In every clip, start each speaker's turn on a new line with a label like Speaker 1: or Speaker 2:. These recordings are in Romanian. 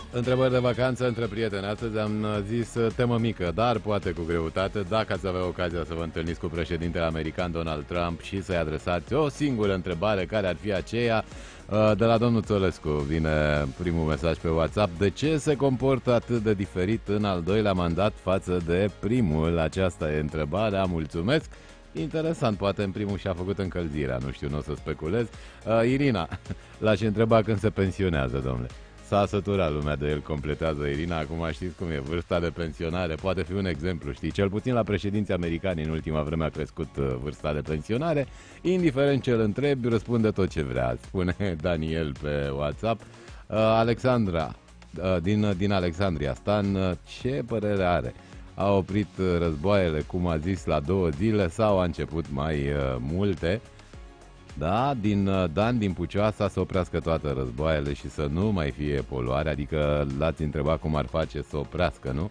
Speaker 1: Întrebări de vacanță între prieteni. Astăzi am zis temă mică, dar poate cu greutate. Dacă ați avea ocazia să vă întâlniți cu președintele american Donald Trump și să-i adresați o singură întrebare, care ar fi aceea? De la domnul Țolescu vine primul mesaj pe WhatsApp. De ce se comportă atât de diferit în al doilea mandat față de primul? Aceasta e întrebarea. Mulțumesc. Interesant, poate în primul și-a făcut încălzirea, nu știu, nu o să speculez. Irina, l-aș întreba când se pensionează, domnule. S-a săturat lumea de el, completează Irina. Acum știți cum e, vârsta de pensionare poate fi un exemplu, știi? Cel puțin la președinții americani în ultima vreme a crescut vârsta de pensionare. Indiferent ce îl întrebi, răspunde tot ce vrea, spune Daniel pe WhatsApp. Alexandra, din Alexandria, Stan, ce părere are? A oprit războaiele, cum a zis, la 2 zile sau a început mai multe? Da, Dan din Pucioasa, să oprească toate războaiele și să nu mai fie poluare, adică l-ați întrebat cum ar face să oprească, nu?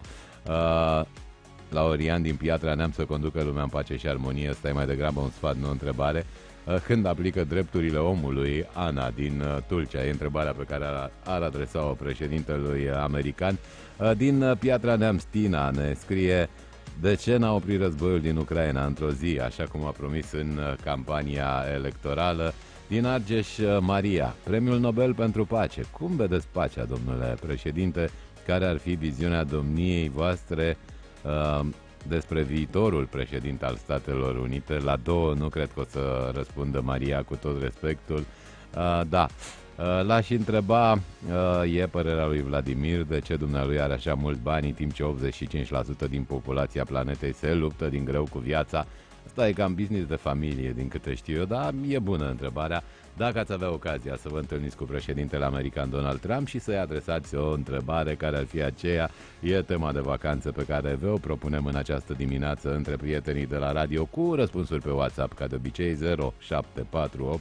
Speaker 1: La Orian din Piatra Neamț, să conducă lumea în pace și armonie, ăsta e mai degrabă un sfat, nu o întrebare. Când aplică drepturile omului? Ana din Tulcea, e întrebarea pe care ar adresa-o președintelui american. Din Piatra Neamț, Tina ne scrie: de ce n-a oprit războiul din Ucraina într-o zi, așa cum a promis în campania electorală? Din Argeș, Maria, Premiul Nobel pentru Pace. Cum vedeți pacea, domnule președinte? Care ar fi viziunea domniei voastre despre viitorul președinte al Statelor Unite? La 2 nu cred că o să răspundă Maria, cu tot respectul. Da. L-aș întreba, e părerea lui Vladimir, de ce dumnealui are așa mulți bani în timp ce 85% din populația planetei se luptă din greu cu viața. Asta e cam business de familie, din câte știu eu, dar e bună întrebarea. Dacă ați avea ocazia să vă întâlniți cu președintele american Donald Trump și să-i adresați o întrebare, care ar fi aceea, e tema de vacanță pe care vă o propunem în această dimineață între prietenii de la radio, cu răspunsuri pe WhatsApp, ca de obicei 0748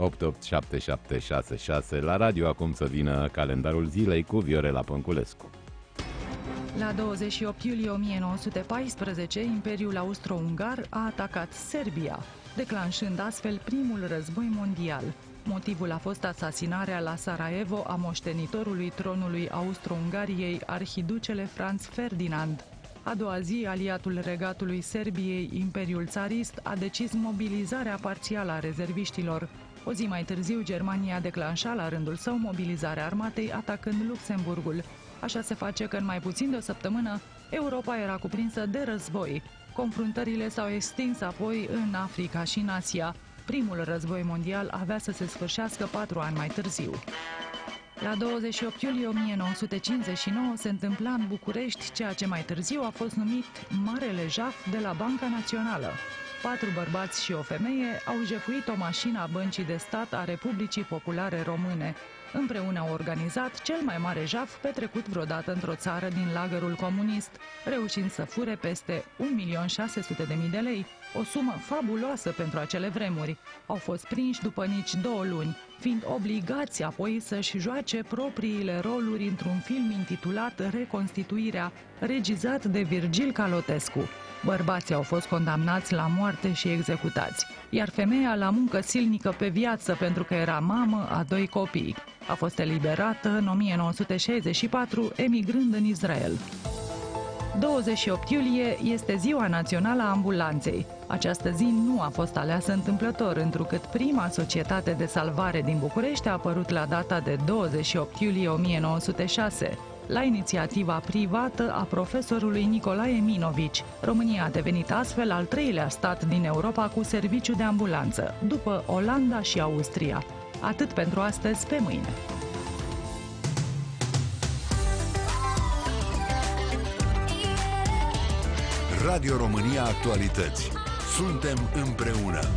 Speaker 1: 887766. La radio acum să vină calendarul zilei cu Viorela Pănculescu.
Speaker 2: La 28 iulie 1914, Imperiul Austro-Ungar a atacat Serbia, declanșând astfel primul război mondial. Motivul a fost asasinarea la Sarajevo a moștenitorului tronului Austro-Ungariei, arhiducele Franz Ferdinand. A doua zi, aliatul regatului Serbiei, Imperiul Țarist, a decis mobilizarea parțială a rezerviștilor. O zi mai târziu, Germania declanșa la rândul său mobilizarea armatei, atacând Luxemburgul. Așa se face că în mai puțin de o săptămână, Europa era cuprinsă de război. Confruntările s-au extins apoi în Africa și în Asia. Primul război mondial avea să se sfârșească 4 ani mai târziu. La 28 iulie 1959 se întâmpla în București ceea ce mai târziu a fost numit Marele Jaf de la Banca Națională. 4 bărbați și o femeie au jefuit o mașină a Băncii de Stat a Republicii Populare Române. Împreună au organizat cel mai mare jaf petrecut vreodată într-o țară din lagărul comunist, reușind să fure peste 1.600.000 de lei, o sumă fabuloasă pentru acele vremuri. Au fost prinși după nici 2 luni, fiind obligați apoi să-și joace propriile roluri într-un film intitulat Reconstituirea, regizat de Virgil Calotescu. Bărbații au fost condamnați la moarte și executați, iar femeia la muncă silnică pe viață pentru că era mamă a 2 copii. A fost eliberată în 1964, emigrând în Israel. 28 iulie este Ziua Națională a Ambulanței. Această zi nu a fost aleasă întâmplător, întrucât prima societate de salvare din București a apărut la data de 28 iulie 1906. La inițiativa privată a profesorului Nicolae Minovici, România a devenit astfel al 3-lea stat din Europa cu serviciu de ambulanță, după Olanda și Austria. Atât pentru astăzi, pe mâine!
Speaker 3: Radio România Actualități. Suntem împreună.